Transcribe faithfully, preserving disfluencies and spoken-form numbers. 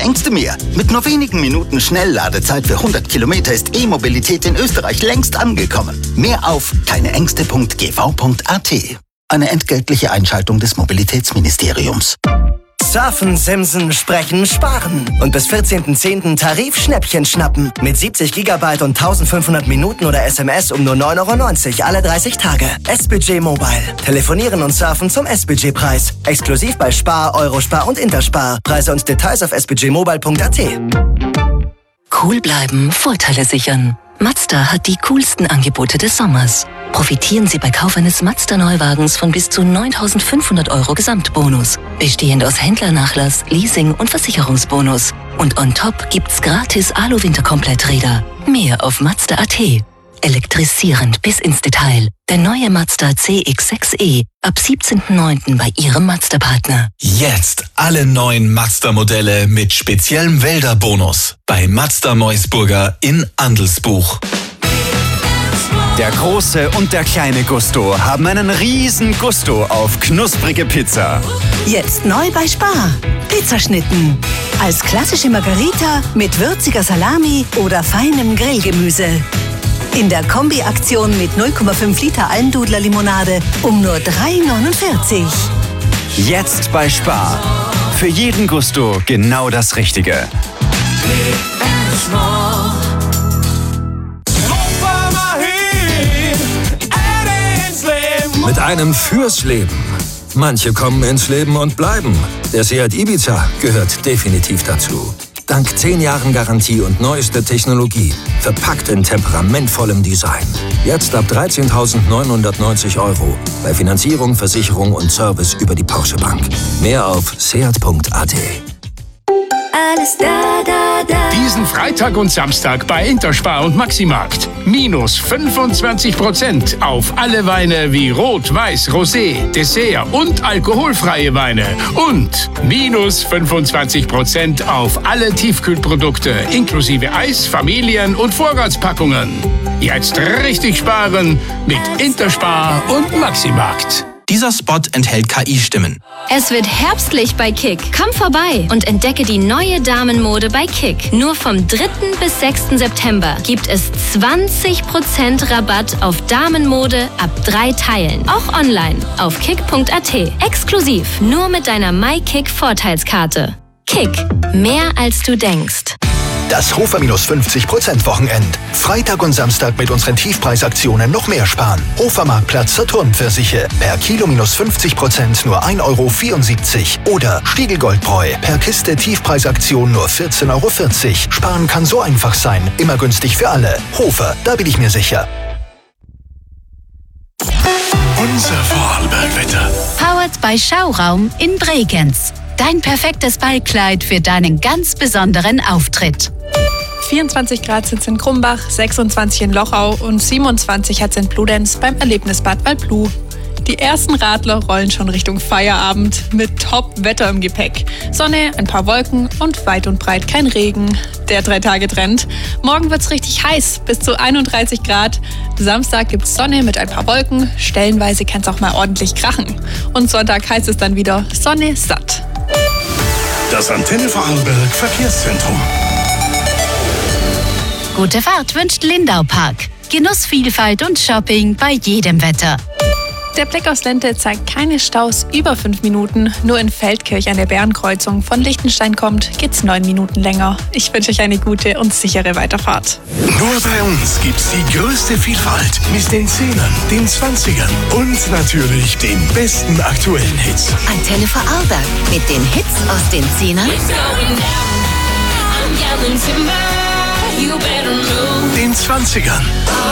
Ängste mehr. Mit nur wenigen Minuten Schnellladezeit für hundert Kilometer ist E-Mobilität in Österreich längst angekommen. Mehr auf keineängste punkt g v punkt a t. Eine entgeltliche Einschaltung des Mobilitätsministeriums. Surfen, Simsen, Sprechen, Sparen. Und bis vierzehnten zehnten Tarifschnäppchen schnappen. Mit siebzig Gigabyte und eintausendfünfhundert Minuten oder S M S um nur neun Euro neunzig alle dreißig Tage. S-Budget Mobile. Telefonieren und surfen zum S-Budget-Preis. Exklusiv bei Spar, Eurospar und Interspar. Preise und Details auf s budget mobile punkt a t. Cool bleiben, Vorteile sichern. Mazda hat die coolsten Angebote des Sommers. Profitieren Sie bei Kauf eines Mazda-Neuwagens von bis zu neuntausendfünfhundert Euro Gesamtbonus. Bestehend aus Händlernachlass, Leasing und Versicherungsbonus. Und on top gibt's gratis Alu-Winterkompletträder. Mehr auf Mazda punkt a t. Elektrisierend bis ins Detail. Der neue Mazda C X sechs e ab siebzehnten neunten bei Ihrem Mazda-Partner. Jetzt alle neuen Mazda-Modelle mit speziellem Wälder-Bonus bei Mazda Meusburger in Andelsbuch. Der große und der kleine Gusto haben einen riesen Gusto auf knusprige Pizza. Jetzt neu bei Spar. Pizzaschnitten. Als klassische Margarita mit würziger Salami oder feinem Grillgemüse. In der Kombi-Aktion mit null Komma fünf Liter Almdudler-Limonade um nur drei neunundvierzig. Jetzt bei Spar. Für jeden Gusto genau das Richtige. Mit einem fürs Leben. Manche kommen ins Leben und bleiben. Der Seat Ibiza gehört definitiv dazu. Dank zehn Jahren Garantie und neueste Technologie. Verpackt in temperamentvollem Design. Jetzt ab dreizehntausendneunhundertneunzig Euro. Bei Finanzierung, Versicherung und Service über die Porsche Bank. Mehr auf seat punkt a t. Alles da, da, da. Diesen Freitag und Samstag bei Interspar und Maximarkt. Minus fünfundzwanzig Prozent auf alle Weine wie Rot, Weiß, Rosé, Dessert und alkoholfreie Weine. Und minus fünfundzwanzig Prozent auf alle Tiefkühlprodukte inklusive Eis, Familien- und Vorratspackungen. Jetzt richtig sparen mit Interspar und Maximarkt. Dieser Spot enthält K I-Stimmen. Es wird herbstlich bei Kick. Komm vorbei und entdecke die neue Damenmode bei Kick. Nur vom dritten bis sechsten September gibt es zwanzig Prozent Rabatt auf Damenmode ab drei Teilen. Auch online auf kick punkt a t. Exklusiv nur mit deiner MyKick-Vorteilskarte. Kick. Mehr als du denkst. Das Hofer minus fünfzig Prozent Wochenend. Freitag und Samstag mit unseren Tiefpreisaktionen noch mehr sparen. Hofer Marktplatz Saturnpfirsiche. Per Kilo minus fünfzig Prozent nur ein Euro vierundsiebzig. Oder Stiegelgoldbräu. Per Kiste Tiefpreisaktion nur vierzehn Euro vierzig. Sparen kann so einfach sein. Immer günstig für alle. Hofer, da bin ich mir sicher. Unser Vorarlbergwetter. Powered by Schauraum in Bregenz. Dein perfektes Ballkleid für deinen ganz besonderen Auftritt. vierundzwanzig Grad sind es in Krumbach, sechsundzwanzig in Lochau und siebenundzwanzig hat es in Bludenz beim Erlebnisbad Waldbluh. Die ersten Radler rollen schon Richtung Feierabend mit Top-Wetter im Gepäck. Sonne, ein paar Wolken und weit und breit kein Regen. Der Drei-Tage-Trend. Morgen wird's richtig heiß, bis zu einunddreißig Grad. Samstag gibt's Sonne mit ein paar Wolken. Stellenweise kann's auch mal ordentlich krachen. Und Sonntag heißt es dann wieder Sonne satt. Das Antenne Vorarlberg Verkehrszentrum. Gute Fahrt wünscht Lindau Park. Genuss, Vielfalt und Shopping bei jedem Wetter. Der Blick aufs Lente zeigt keine Staus über fünf Minuten. Nur in Feldkirch an der Bärenkreuzung von Liechtenstein kommt, geht's neun Minuten länger. Ich wünsche euch eine gute und sichere Weiterfahrt. Nur bei uns gibt's die größte Vielfalt mit den Zehnern, den Zwanzigern und natürlich den besten aktuellen Hits. Antenne Vorarlberg mit den Hits aus den Zehnern, den Zwanzigern